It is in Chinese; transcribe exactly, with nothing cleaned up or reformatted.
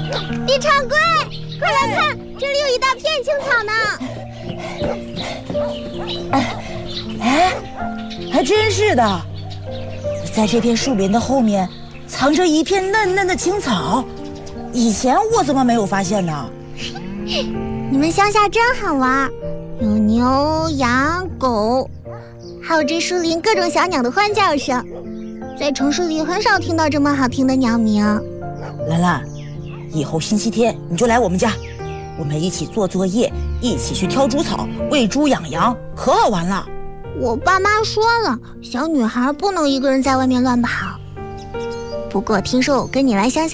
李掌柜，快来看，这里有一大片青草呢！哎，哎，还真是的，在这片树林的后面，藏着一片嫩嫩的青草。以前我怎么没有发现呢？ 你们乡下真好玩，有牛、羊、狗，还有这树林各种小鸟的欢叫声。在城市里很少听到这么好听的鸟鸣。 兰兰，以后星期天你就来我们家，我们一起做作业，一起去挑猪草，喂猪养羊，可好玩了。 我爸妈说了，小女孩不能一个人在外面乱跑。不过听说我跟你来乡下